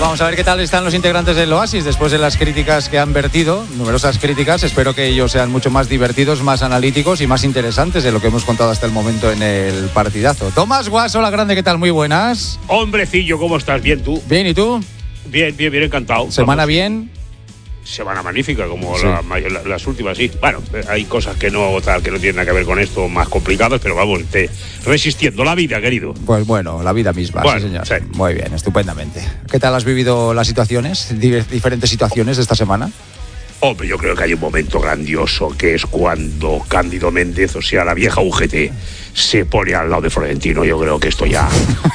vamos a ver qué tal están los integrantes del Oasis después de las críticas que han vertido, numerosas críticas. Espero que ellos sean mucho más divertidos, más analíticos y más interesantes de lo que hemos contado hasta el momento en el partidazo. Tomás Guas, hola grande, ¿qué tal? Muy buenas. Hombrecillo, ¿cómo estás? ¿Bien tú? Bien, ¿y tú? Bien, encantado. ¿Semana bien? Semana magnífica, como sí. Las últimas, sí. Bueno, hay cosas que no tienen nada que ver con esto, más complicadas, pero vamos, resistiendo la vida, querido. Pues bueno, la vida misma, bueno, sí, señor. Sí. Muy bien, estupendamente. ¿Qué tal has vivido las situaciones, diferentes situaciones de esta semana? Hombre, yo creo que hay un momento grandioso, que es cuando Cándido Méndez, o sea, la vieja UGT, se pone al lado de Florentino. Yo creo que esto ya...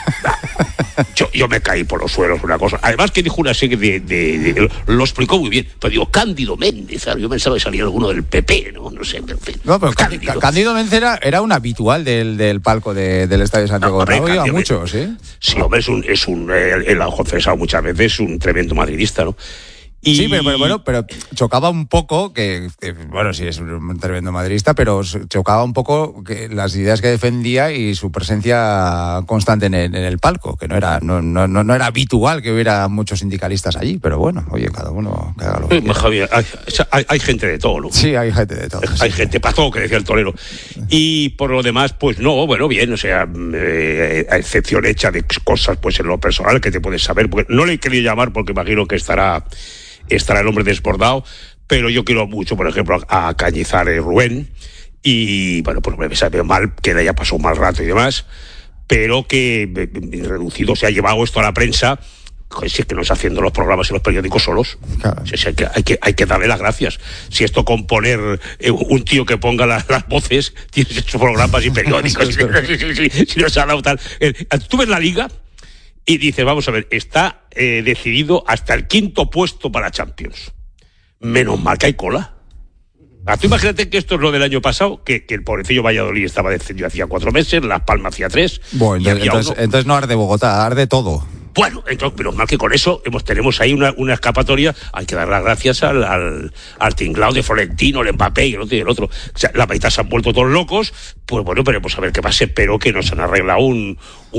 Yo me caí por los suelos, una cosa. Además que dijo una serie de lo explicó muy bien. Pero digo, Cándido Méndez, yo pensaba que salía alguno del PP, no sé, pero en fin. No, pero Cándido Méndez era un habitual del palco del Estadio Santiago Bernabéu, a muchos, ¿sí? Sí, hombre, él lo ha confesado muchas veces, es un tremendo madridista, ¿no? Sí, pero chocaba un poco que bueno, sí es un tremendo madridista, pero chocaba un poco que las ideas que defendía y su presencia constante en el palco, que no era habitual que hubiera muchos sindicalistas allí, pero bueno, oye, cada uno que haga lo que quiera. Javier, hay gente de todo, ¿no? Sí, hay gente de todo. Hay gente para todo, que decía el torero. Y por lo demás, pues no, bueno, bien, o sea, a excepción hecha de cosas, pues en lo personal que te puedes saber, porque no le he querido llamar porque imagino que estará el hombre desbordado, pero yo quiero mucho, por ejemplo, a Cañizares Rubén, y bueno, pues me sabe mal que le haya pasado un mal rato y demás, pero que reducido se ha llevado esto a la prensa. Si es que no está haciendo los programas y los periódicos solos. Claro. Si hay que darle las gracias. Si esto con poner un tío que ponga las voces, tienes esos programas y periódicos. Si no se ha dado tal. Tú ves la Liga y dices, vamos a ver, está decidido hasta el 5º puesto para Champions. Menos mal que hay cola. Tú imagínate que esto es lo del año pasado, que el pobrecillo Valladolid estaba descendido hacía 4 meses, Las Palmas hacía 3. Bueno, entonces no arde Bogotá, arde todo. Bueno, entonces, pero mal que con eso tenemos ahí una escapatoria. Hay que dar las gracias al tinglao de Florentino, el Mbappé y el otro. O sea, la mitad se han vuelto todos locos. Pues bueno, veremos a ver qué pasa. Espero que nos han arreglado un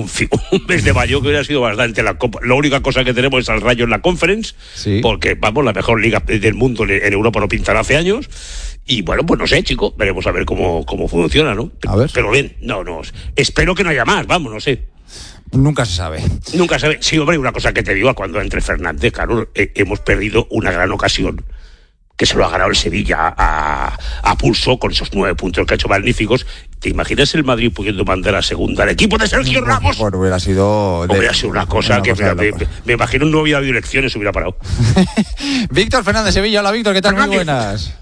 mes de mayo que hubiera sido bastante la Copa. La única cosa que tenemos es al Rayo en la Conference, sí. Porque, vamos, la mejor liga del mundo en Europa no pintará hace años. Y bueno, pues no sé, chicos, veremos a ver cómo funciona, ¿no? A ver. Pero bien, espero que no haya más, vamos, no sé. Nunca se sabe. Nunca se sabe. Sí, hombre, una cosa que te digo, cuando entre Fernández, claro, hemos perdido una gran ocasión, que se lo ha ganado el Sevilla a pulso, con esos 9 puntos que ha hecho magníficos. ¿Te imaginas el Madrid pudiendo mandar a segunda al equipo de Sergio Ramos? Bueno, hubiera sido una cosa que me imagino no hubiera habido elecciones, hubiera parado. Víctor Fernández, Sevilla. Hola, Víctor, ¿qué tal? Muy buenas.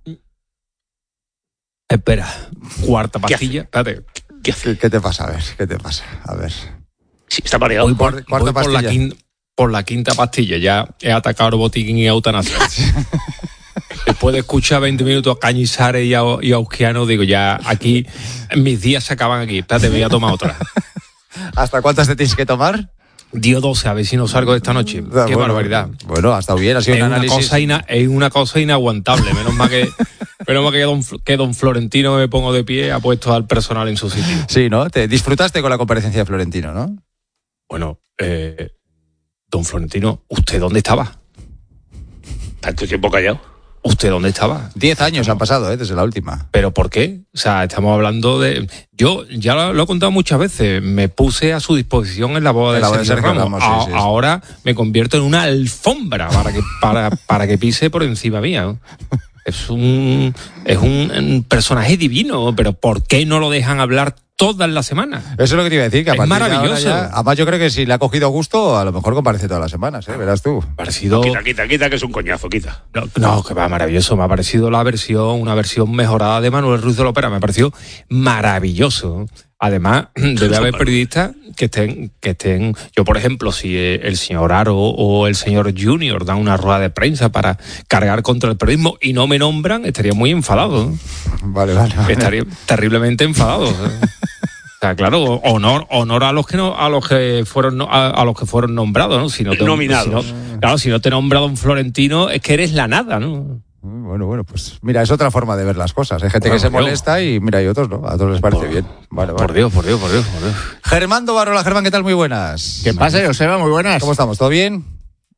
Espera, cuarta pastilla. Espérate. ¿Qué te pasa? A ver, ¿qué te pasa? A ver. Sí, está mareado. Voy por la quinta pastilla. Ya he atacado el botiquín y eutanasia. Después de escuchar 20 minutos a Cañizares y a Euskiano, digo, ya aquí, mis días se acaban aquí. Espérate, me voy a tomar otra. ¿Hasta cuántas te tienes que tomar? Dio 12, a ver si no salgo de esta noche. Qué barbaridad. Bueno, ha estado bien, ha sido un análisis. Es una cosa inaguantable. Menos mal que don Florentino, me pongo de pie, ha puesto al personal en su sitio. Sí, ¿no? Te disfrutaste con la comparecencia de Florentino, ¿no? Bueno, don Florentino, ¿usted dónde estaba? ¿Tanto tiempo callado? ¿Usted dónde estaba? 10 años han pasado, desde la última. ¿Pero por qué? O sea, estamos hablando de... Yo ya lo he contado muchas veces, me puse a su disposición en la boda de Sergio Ramos. Sí. Ahora me convierto en una alfombra para que pise por encima mía, ¿no? Es un personaje divino, pero ¿por qué no lo dejan hablar todas las semanas? Eso es lo que te iba a decir, que es maravilloso. Además, yo creo que si le ha cogido gusto, a lo mejor comparece todas las semanas, verás tú. Parecido... Quita, que es un coñazo, quita. No, que va maravilloso. Me ha parecido una versión mejorada de Manuel Ruiz de la Opera. Me ha parecido maravilloso. Además, debe haber periodistas que estén... Yo, por ejemplo, si el señor Aro o el señor Junior dan una rueda de prensa para cargar contra el periodismo y no me nombran, estaría muy enfadado. Vale. Estaría terriblemente enfadado. O sea, claro, honor a los que fueron nombrados, ¿no? Nominados. Si no te nombra don Florentino, es que eres la nada, ¿no? Bueno, pues mira, es otra forma de ver las cosas. Hay gente que se molesta y mira, hay otros no, a otros les parece bien. Vale. Por Dios. Germán Dovarola, Germán, ¿qué tal? Muy buenas. ¿Qué pasa, Joseba? Muy buenas. ¿Cómo estamos? ¿Todo bien?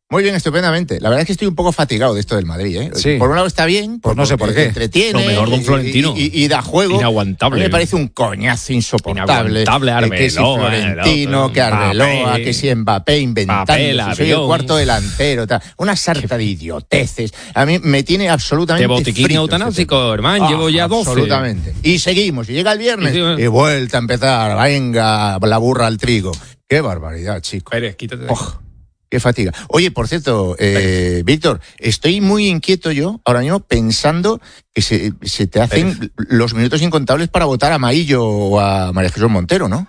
Muy bien, estupendamente. La verdad es que estoy un poco fatigado de esto del Madrid, ¿eh? Sí. Por un lado está bien, pues no sé por qué. Entretiene, lo mejor de un Florentino. Y da juego. Inaguantable. A mí me parece un coñazo insoportable. Inaguantable, Arbeloa, que si Florentino, que Arbeloa, que si Mbappé inventando, si soy el cuarto delantero, tal. Una sarta de idioteces. A mí me tiene absolutamente de botiquín frito, eutanásico, hermano. Llevo ya 12. Absolutamente. Y seguimos. Y llega el viernes y vuelta a empezar. Venga, la burra al trigo. Qué barbaridad, chico. Pérez, quítate de qué fatiga. Oye, por cierto, Víctor, estoy muy inquieto yo ahora mismo pensando que se te hacen los minutos incontables para votar a Maillo o a María Jesús Montero, ¿no?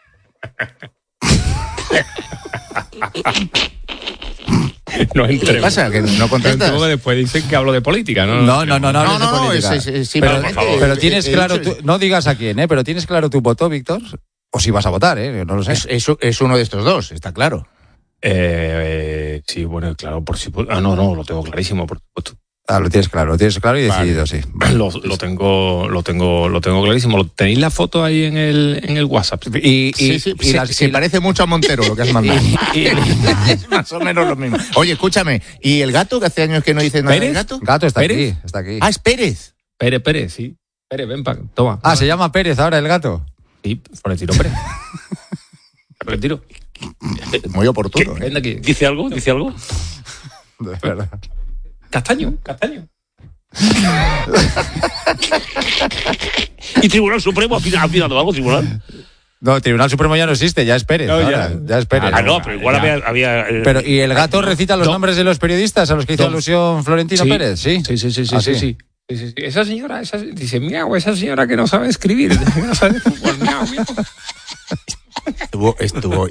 No entremos. ¿Qué pasa? ¿Que no contestas? No, después dicen que hablo de política, ¿no? No, pero tienes claro, no digas a quién, pero tienes claro tu voto, Víctor, o si vas a votar, no lo sé. Es uno de estos dos, está claro. Sí, bueno, claro, por si... no, lo tengo clarísimo, por supuesto. Lo tienes claro y decidido, sí. Lo tengo clarísimo. ¿Tenéis la foto ahí en el WhatsApp? Sí, parece mucho a Montero lo que has mandado. Es más o menos lo mismo. Oye, escúchame, ¿y el gato, que hace años que no dice nada del gato? Gato está ¿Pérez? aquí. Ah, es Pérez. Pérez, sí. Pérez, ven, toma. ¿Se llama Pérez ahora el gato? Sí, Florentino Pérez. Florentino. Muy oportuno. Ven aquí. ¿Dice algo? De verdad. Castaño. ¿Y Tribunal Supremo ha opinado algo, Tribunal? No, el Tribunal Supremo ya no existe, ya es Pérez. No, ya es Pérez. Pero igual había Pero, ¿y el gato recita los nombres de los periodistas a los que hizo alusión Florentino Pérez? Sí. Sí. Esa señora, dice, miau, esa señora que no sabe escribir, que no sabe fútbol, miau. Estuvo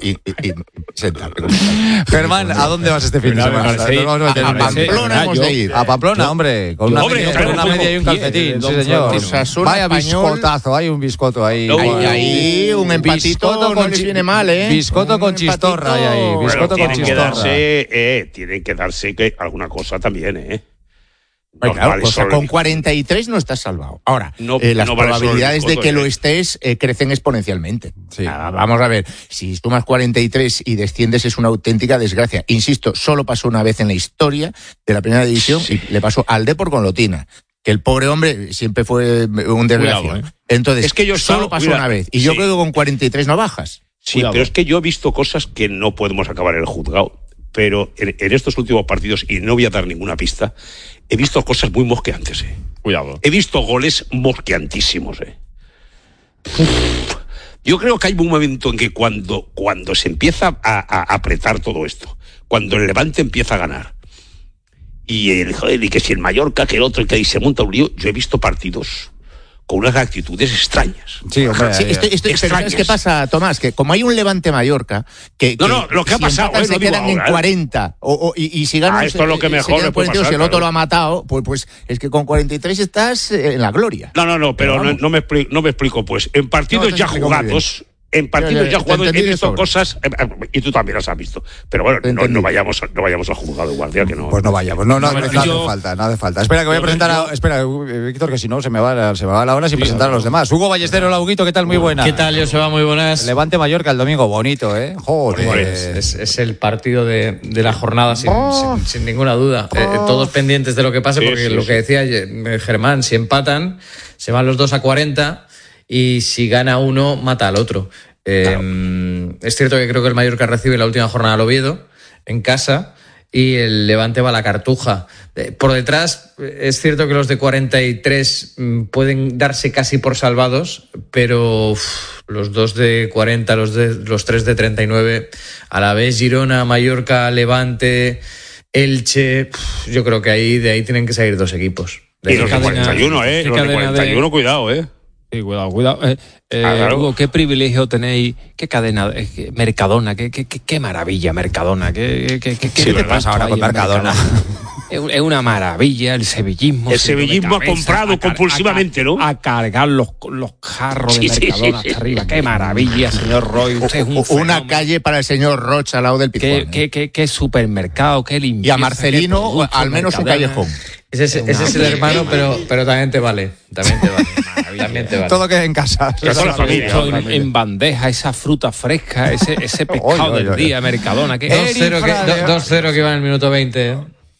Germán, ¿a dónde vas este fin de semana? A Pamplona hemos de ir. A Pamplona, hombre, con una media y un calcetín, sí señor. Vaya biscotazo, hay un biscoto ahí. Ahí un empatito no les viene mal, ¿eh? Biscoto con chistorra hay ahí, biscoto con chistorra. Tienen que darse que alguna cosa también, Claro, con 43 no estás salvado. Ahora, las probabilidades de que lo estés crecen exponencialmente. Sí. Vamos a ver, si sumas 43 y desciendes es una auténtica desgracia. Insisto, solo pasó una vez en la historia de la primera división y le pasó al Depor con Lotina, que el pobre hombre siempre fue un desgraciado. Entonces, es que solo pasó una vez y yo creo que con 43 no bajas. Sí, pero es que yo he visto cosas que no podemos acabar en el juzgado. Pero en estos últimos partidos, y no voy a dar ninguna pista, he visto cosas muy mosqueantes. Cuidado. He visto goles mosqueantísimos. Yo creo que hay un momento en que cuando se empieza a apretar todo esto, cuando el Levante empieza a ganar, y que si el Mallorca, que el otro, que ahí se monta un lío, yo he visto partidos con unas actitudes extrañas. Sí, hombre. ¿Sabes qué pasa, Tomás? Que como hay un Levante Mallorca, lo que ha pasado se quedan en 40 y si ganan esto es lo que mejor le puede pasar, si el otro lo ha matado, pues es que con 43 estás en la gloria. Pero no me explico, pues en partidos ya jugados. En partidos ya jugados he visto cosas, y tú también las has visto. Pero bueno, no vayamos al juzgado, guardia, que no. Pues no vayamos, no hace falta. Espera, que voy a presentar espera, Víctor, que si no se me va la hora sin presentar a los demás. Hugo Ballestero, la Huguito, ¿qué tal? Muy buena. ¿Qué tal, Joseba? Muy buenas. Levante Mallorca el domingo, bonito, Joder. Es el partido de la jornada, sin ninguna duda. Todos pendientes de lo que pase, porque lo que decía Germán, si empatan, se van los dos a 40. Y si gana uno, mata al otro. Claro. Es cierto que creo que el Mallorca recibe la última jornada al Oviedo, en casa, y el Levante va a la Cartuja. Por detrás, es cierto que los de 43 pueden darse casi por salvados, pero los dos de 40, los tres de 39, a la vez Girona, Mallorca, Levante, Elche, yo creo que de ahí tienen que salir dos equipos. Y los de 41, los de 41, cuidado, Sí, cuidado. Claro. Hugo, qué privilegio tenéis, qué cadena, Mercadona, qué maravilla Mercadona, qué te pasa ahora con Mercadona. Es una maravilla el sevillismo. El sevillismo ha comprado compulsivamente, ¿no? A cargar los jarros de Mercadona hasta arriba. Qué maravilla, señor Roy. Usted es un una calle para el señor Roch al lado del Pizjuán. Qué supermercado, qué limpieza. Y a Marcelino, al menos un callejón. Ese es el hermano, pero también te vale. También te vale. Todo queda en casa. En bandeja, esa fruta fresca, ese pescado del día, Mercadona. 2-0 que va en el minuto 20.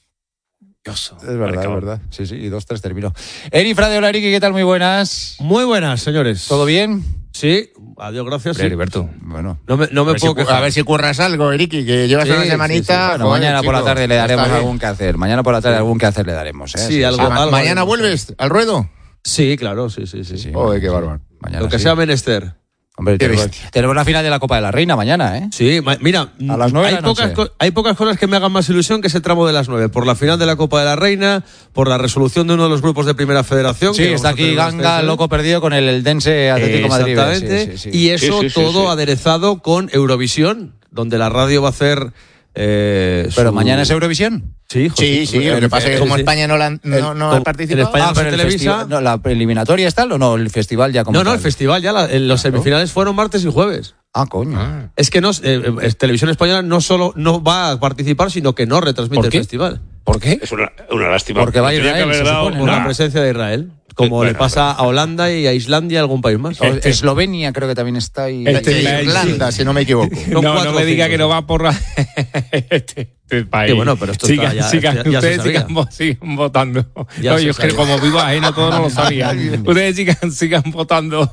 Es verdad. Sí, y 2-3 terminó. Eri Fradeola, Eriki, ¿qué tal? Muy buenas. Muy buenas, señores. ¿Todo bien? Sí, adiós, gracias. Sí. Heriberto. Bueno. No me puedo quejar. A ver si curras algo, Eriki, que llevas una semanita. Bueno, mañana por la tarde le daremos algún que hacer. Mañana por la tarde algún que hacer le daremos. Sí, algo. ¿Mañana vuelves al ruedo? Sí, claro, sí. Joder, qué bárbaro. Mañana Lo que sea menester. Hombre, tenemos la final de la Copa de la Reina mañana, ¿eh? Sí, mira, a las 9 hay pocas cosas que me hagan más ilusión que ese tramo de las 9. Por la final de la Copa de la Reina, por la resolución de uno de los grupos de Primera Federación. Sí, está aquí Ganga, loco perdido con el Eldense Atlético Madrid. Exactamente. Sí. Y eso todo aderezado con Eurovisión, donde la radio va a hacer... ¿Pero mañana es Eurovisión? Sí. Lo que pasa es que como España no ha participado. En España pero televisa. ¿La eliminatoria está o no? ¿El festival ya como No, el festival ya. Los semifinales fueron martes y jueves. Coño. Es que Televisión Española no solo no va a participar, sino que no retransmite el festival. ¿Por qué? Es una lástima. Porque va a Israel, se supone, por la presencia de Israel. Como le pasa a Holanda y a Islandia y a algún país más. Eslovenia creo que también está ahí. Irlanda, si no me equivoco. No me diga que no va por este país. Y bueno, pero esto ustedes sigan votando. Yo es que como vivo ajeno todo no lo sabía. Ustedes sigan votando.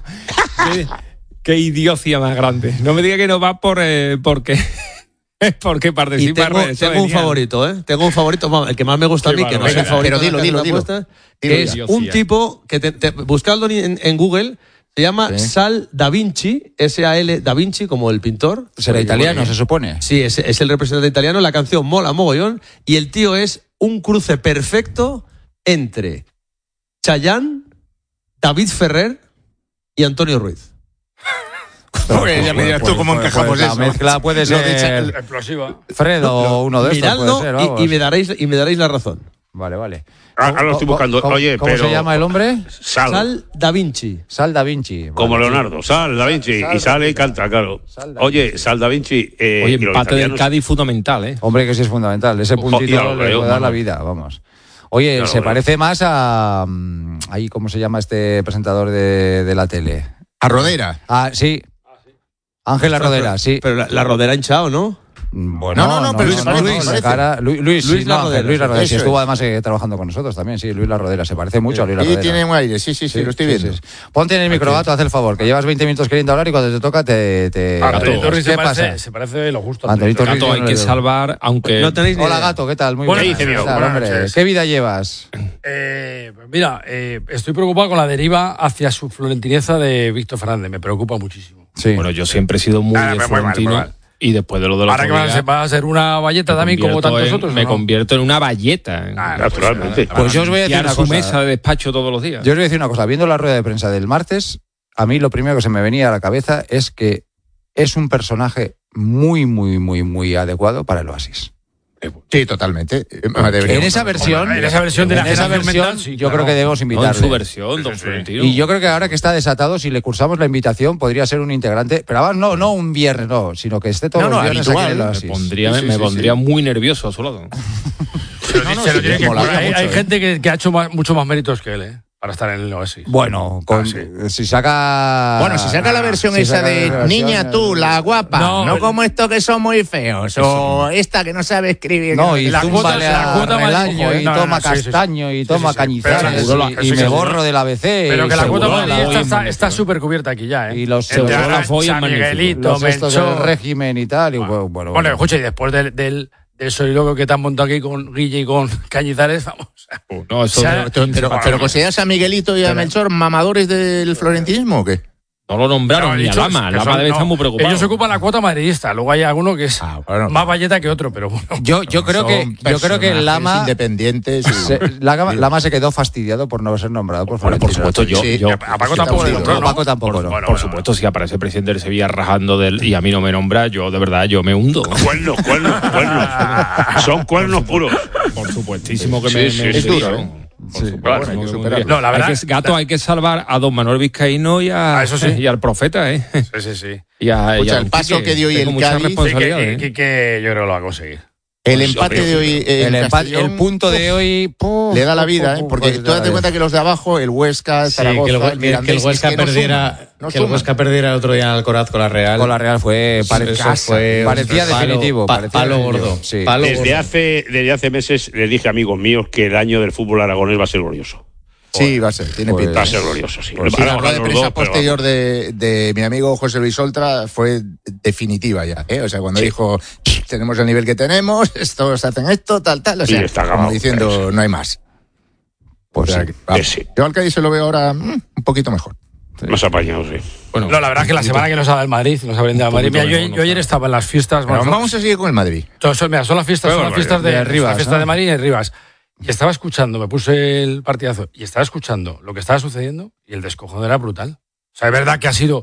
Qué idiocia más grande. No me diga que no va porque participa. Tengo un favorito, ¿eh? Tengo un favorito, el que más me gusta a mí, que no es el favorito. Pero dilo. Que es un tipo que buscadlo en Google. Se llama Sal Da Vinci, S-A-L Da Vinci, como el pintor. Será italiano, se supone. Sí, es el representante italiano. La canción mola mogollón. Y el tío es un cruce perfecto entre Chayanne, David Ferrer y Antonio Ruiz. Ya me dirás tú cómo encajamos eso. La mezcla puede ser explosiva. Fredo, uno de estos. Miradlo puede ser, y me daréis la razón. Vale. Ahora lo estoy buscando. Oye, ¿cómo se llama el hombre? Sal Da Vinci. Sal Da Vinci. Como Leonardo. Sal Da Vinci. Y sale y canta, claro. Oye, Sal Da Vinci. Oye, empate del Cádiz fundamental, ¿eh? Hombre, que sí es fundamental. Ese puntito le puede dar la vida, vamos. Oye, se parece más a... ¿cómo se llama este presentador de la tele? A Rodera. Sí. Ángela Rodera, sí. Pero la Rodera hinchado, ¿no? Bueno, no, pero Luis La Rodera, sí, estuvo además trabajando con nosotros también, sí, Luis La Rodera, se parece mucho a Luis La Rodera. Sí, tiene un aire, sí, lo estoy viendo. Sí. Ponte en el microgato, haz el favor, que llevas 20 minutos queriendo hablar y cuando te toca Antonito Ruiz se parece lo justo. Antonito Ruiz hay que salvar, aunque... No tenéis ni Hola, idea. Gato, ¿qué tal? Muy bien. ¿Qué vida llevas? Mira, estoy preocupado con la deriva hacia su florentineza de Víctor Fernández, me preocupa muchísimo. Sí. Bueno, yo siempre he sido muy de Florentino. Y después de lo de los ahora que va a ser una valleta también como tantos otros. Me convierto en una valleta. Naturalmente. Pues yo os voy a decir una su cosa. Mesa de despacho todos los días. Yo os voy a decir una cosa. Viendo la rueda de prensa del martes, a mí lo primero que se me venía a la cabeza es que es un personaje muy adecuado para el Oasis. Sí, totalmente. En esa versión de la generación, yo creo que debemos invitarle. En su versión, don Florentino. Y yo creo que ahora que está desatado, si le cursamos la invitación, podría ser un integrante, pero además no un viernes, si no que esté todos los viernes aquí en el Oasis. Me pondría muy nervioso a su lado. Hay gente que ha hecho mucho más méritos que él, para estar en el Oasis. Bueno, si saca la versión de niña tú, la guapa, no como esto que son muy feos, o esta que no sabe escribir. No, y zúmbale a Relaño, y toma Castaño, y toma Cañizares, y me borro del ABC. Pero que la cuota Madrid está súper cubierta aquí ya, Y los San Miguelito, estos del régimen y tal. Bueno, escucha, y después del soliloquio que te han montado aquí con Guille y con Cañizares, vamos. Pero ¿consideras a Miguelito y a Melchor mamadores del florentinismo o qué? No lo nombraron ni a Lama. Lama debe estar muy preocupado. Ellos ocupan la cuota madridista. Luego hay alguno que es más valleta que otro, pero bueno. Yo creo que Lama independientes. Lama se quedó fastidiado por no ser nombrado por Florentino. Por supuesto, a Paco tampoco le nombró, ¿no? Paco tampoco, ¿no? Por supuesto, si aparece el presidente del Sevilla rajando y a mí no me nombra, yo de verdad me hundo. Cuernos. Son cuernos puros. Por supuestísimo que es duro. No, la verdad, hay que salvar a don Manuel Vizcaíno y al profeta, ¿eh? Sí. Y el paso que dio hoy el Cádiz, que yo creo que lo va a conseguir. El empate de hoy, el punto de hoy le da la vida, porque tú date cuenta que los de abajo, el Huesca, Zaragoza, que el Huesca perdiera, que el Huesca perdiera el otro día en Alcoraz con la Real. Con la Real parecía definitivo, palo gordo. Sí. Desde hace meses les dije a amigos míos que el año del fútbol aragonés va a ser glorioso. Sí, va a ser, tiene pinta. Va a ser glorioso, sí. La rueda de prensa posterior de mi amigo José Luis Oltra fue definitiva ya, ¿eh? O sea, cuando dijo, tenemos el nivel que tenemos, estos hacen esto, tal, o sea, como diciendo, no hay más. Pues yo al Cádiz se lo veo ahora un poquito mejor. Más apañado, sí. Bueno, la verdad es que la semana que nos ha dado el Madrid, nos ha brindado el Madrid. Mira, yo ayer estaba en las fiestas. Vamos a seguir con el Madrid. Son las fiestas de Rivas. La fiesta de Madrid en Rivas. Y estaba escuchando, me puse el partidazo, y estaba escuchando lo que estaba sucediendo, y el descojón era brutal. O sea, es verdad que ha sido,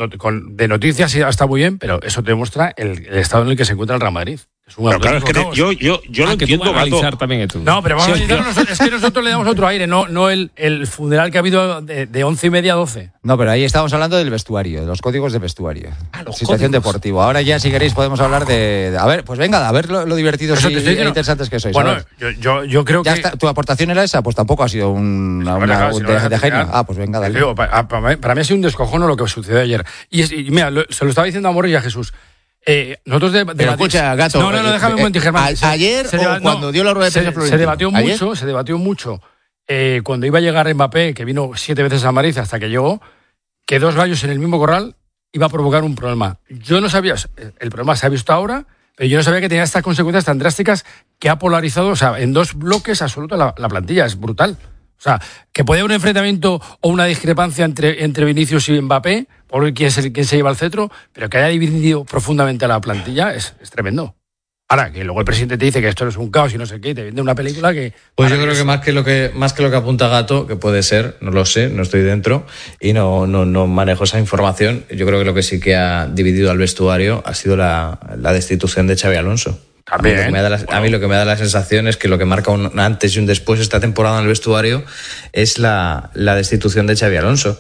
de noticias está muy bien, pero eso te demuestra el estado en el que se encuentra el Real Madrid. Pero claro, es que yo lo entiendo, Gato. También no, pero vamos a analizar, es que nosotros le damos otro aire, no el funeral que ha habido de 11:30 a 12. No, pero ahí estábamos hablando del vestuario, de los códigos de vestuario. Situación deportiva. Ahora ya, si queréis, podemos hablar de a ver, pues venga, a ver lo divertidos y interesantes que sois. Bueno, yo creo que... ¿Tu aportación era esa? Pues tampoco ha sido una de genio. Pues venga, dale. Para mí ha sido un descojono lo que sucedió ayer. Y mira, se lo estaba diciendo a Morri y a Jesús. Nosotros pero escucha, Gato. No, déjame un momento, Germán. Ayer cuando dio la rueda de prensa Florentino. Se debatió mucho cuando iba a llegar Mbappé, que vino 7 veces a Madrid hasta que llegó, que 2 gallos en el mismo corral iba a provocar un problema. Yo no sabía, el problema se ha visto ahora, pero yo no sabía que tenía estas consecuencias tan drásticas que ha polarizado, o sea, en 2 bloques absolutos la plantilla. Es brutal. O sea, que puede haber un enfrentamiento o una discrepancia entre Vinicius y Mbappé, por ver quién se lleva el cetro, pero que haya dividido profundamente a la plantilla es tremendo. Ahora, que luego el presidente te dice que esto no es un caos y no sé qué, y te vende una película que... Pues yo creo que más que lo que apunta Gato, que puede ser, no lo sé, no estoy dentro y no manejo esa información, yo creo que lo que sí que ha dividido al vestuario ha sido la destitución de Xabi Alonso. A mí lo que me da la sensación es que lo que marca un antes y un después esta temporada en el vestuario es la destitución de Xabi Alonso.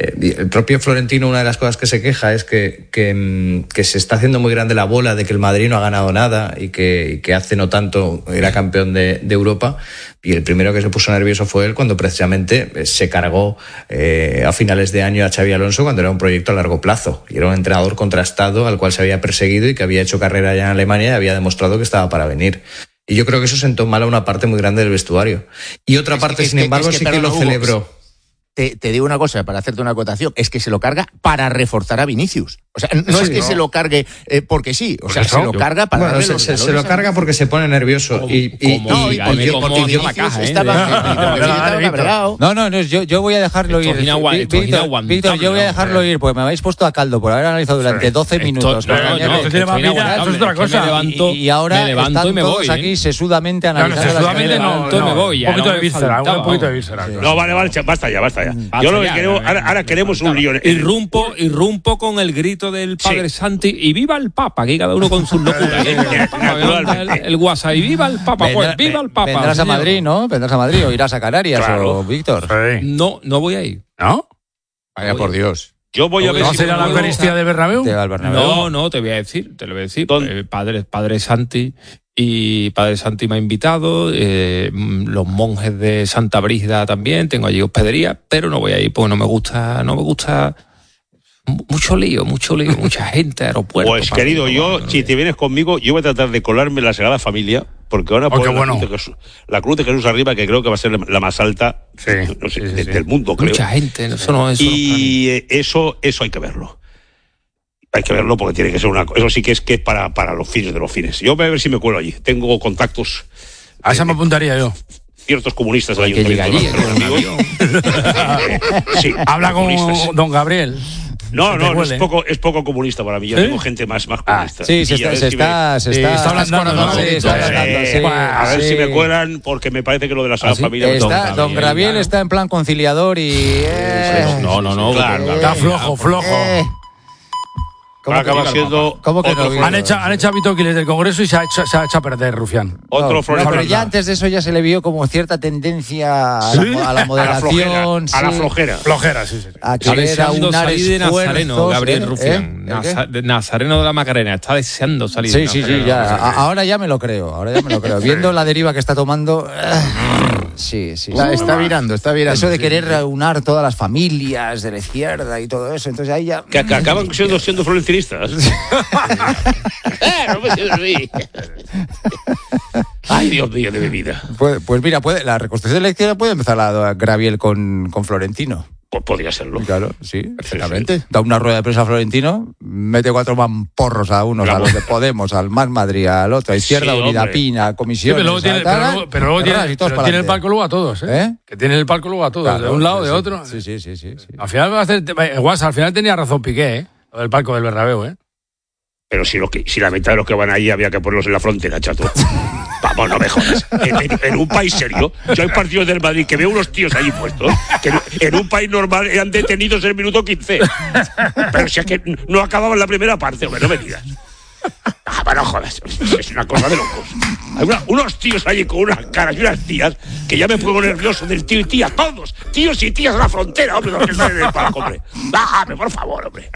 El propio Florentino, una de las cosas que se queja es que se está haciendo muy grande la bola de que el Madrid no ha ganado nada y que hace no tanto era campeón de Europa, y el primero que se puso nervioso fue él cuando precisamente se cargó a finales de año a Xabi Alonso cuando era un proyecto a largo plazo y era un entrenador contrastado al cual se había perseguido y que había hecho carrera ya en Alemania y había demostrado que estaba para venir. Y yo creo que eso sentó mal a una parte muy grande del vestuario. Y otra parte, sin embargo, sí que lo celebró. Te digo una cosa, para hacerte una acotación, es que se lo carga para reforzar a Vinicius. O sea, no es que se lo cargue porque sí, o sea, se lo carga para darle los se lo carga porque se pone nervioso porque yo voy a dejarlo ir. Víctor, yo voy a dejarlo ir porque me habéis puesto a caldo por haber analizado durante 12 minutos. Esto es otra cosa. Y ahora están todos aquí sesudamente analizando. Un poquito de víscera. No, vale, basta ya. Yo lo que queremos, ahora queremos un lío. Irrumpo con el grito del Padre Santi y viva el Papa, aquí cada uno con sus locuras. El WhatsApp y viva el Papa, pues viva el Papa. Vendrás a Madrid, ¿no? Vendrás a Madrid o irás a Canarias, claro. O Víctor. No voy a ir. ¿No? Vaya por Dios. Yo voy a ver si será la Eucaristía del Bernabéu. No, te voy a decir. Padre Santi. Y Padre Santi me ha invitado, los monjes de Santa Brígida también, tengo allí hospedería, pero no voy a ir porque no me gusta mucho lío, mucha gente, aeropuerto. Pues querido, si te vienes conmigo, yo voy a tratar de colarme en la Sagrada Familia, porque van a poner la cruz de Jesús arriba, que creo que va a ser la más alta del mundo, creo. Mucha gente, eso no es. Y eso hay que verlo. Hay que verlo porque tiene que ser eso sí que es para los fines de los fines. Yo voy a ver si me cuelo allí. Tengo contactos. A esa me apuntaría yo. Ciertos comunistas del ayuntamiento. Sí, habla con don Gabriel. No, es poco comunista para mí. Yo tengo gente más comunista. Sí, se está ablandando. A ver si me cuelan, porque me parece que lo de la Sagrada Familia... Don Graviel está en plan conciliador y... No. Claro, está flojo. Acaba siendo... ¿Cómo que no? Han hecho a Bitoquiles del Congreso y se ha hecho a perder, Rufián. Pero ya antes de eso ya se le vio como cierta tendencia a la moderación. A la flojera. Flojera, sí. A querer aunar salir de Nazareno, esfuerzos, Gabriel Rufián. Nazareno de la Macarena. Está deseando salir de Nazareno. Sí, ya. Ahora ya me lo creo. Viendo la deriva que está tomando... Sí. Está virando. Eso de querer aunar todas las familias de la izquierda y todo eso. Entonces ahí ya... Que acaban siendo florentinistas. No me siento así. Ay, Dios mío de mi vida. Pues mira, la reconstrucción de la izquierda puede empezar a Graviel con Florentino. Pues podría serlo. Claro, sí, perfectamente. Da una rueda de prensa a Florentino, mete 4 mamporros a unos, a los de Podemos, al Más Madrid, al otro, a Izquierda Unida, Pina, Comisiones... pero luego tiene el palco luego a todos, ¿eh? Que tiene el palco luego a todos, claro, de un lado, de otro. Sí. Al final va a hacer... al final tenía razón Piqué, ¿eh? Lo del palco del Bernabéu, ¿eh? Pero si la mitad de los que van ahí había que ponerlos en la frontera, chato. Vamos, no me jodas. En un país serio, yo hay partidos del Madrid que veo unos tíos allí puestos que en un país normal eran detenidos en el minuto 15. Pero si es que no acababan la primera parte, hombre, no me digas. No jodas, es una cosa de locos. Hay unos tíos allí con unas caras y unas tías que ya me pongo nervioso del tío y tía, todos, tíos y tías a la frontera, hombre, los que salen del palco, hombre. Por favor, hombre.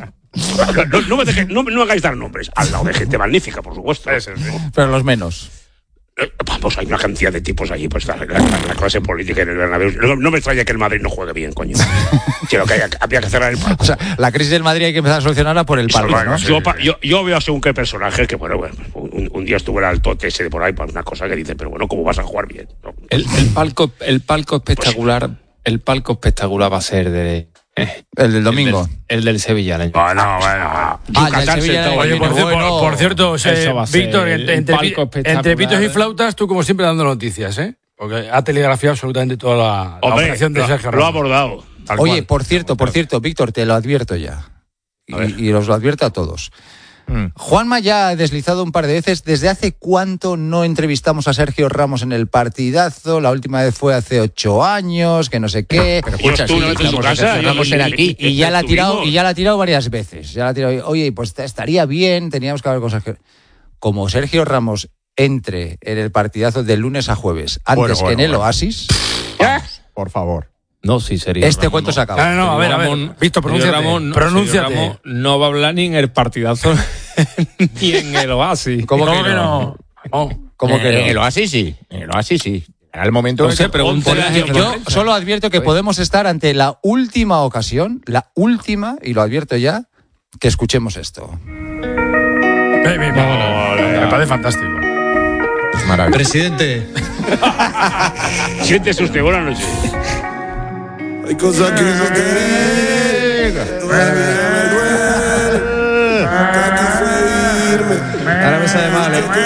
No hagáis dar nombres, al lado de gente magnífica, por supuesto. Pero los menos. Vamos, hay una cantidad de tipos allí, pues la clase política en el Bernabéu. No me extraña que el Madrid no juegue bien, coño. Creo que había que cerrar el palco. O sea, la crisis del Madrid hay que empezar a solucionarla por el palco, ¿no? Yo veo según qué personajes que, bueno, un día estuvo el tote ese de por ahí para una cosa que dice, pero bueno, ¿cómo vas a jugar bien? ¿No? El palco espectacular, pues, el palco espectacular va a ser de... el del domingo. El del Sevilla. Bueno. Oye, por cierto, Víctor, entre pitos y flautas, tú como siempre dando noticias, ¿eh? Porque ha telegrafiado absolutamente toda la operación de Sergio Ramos. Lo ha abordado. Oye, por cierto, Víctor, te lo advierto ya. Y os lo advierto a todos. Juanma ya ha deslizado un par de veces. ¿Desde hace cuánto no entrevistamos a Sergio Ramos en el Partidazo? La última vez fue hace 8 años, que no sé qué. Pero escucha, Ramos era aquí. Y ya la ha tirado varias veces. Oye, pues estaría bien, teníamos que hablar con Sergio. Como Sergio Ramos entre en el Partidazo de lunes a jueves, antes que en el Oasis... Por favor. No, sí sería. Cuento se acaba. No, a ver. Víctor, pronúnciate. No va a hablar ni en el Partidazo ni en el Oasis. ¿Cómo que no? ¿Cómo que no? En el Oasis sí. Era el momento. No sé, pregúntale a yo solo advierto que podemos estar ante la última ocasión, y lo advierto ya, que escuchemos esto. Me parece fantástico. Es maravilloso. Presidente. Siéntese usted, buenas noches. Hay cosas que no querer. Ahora me sabe mal,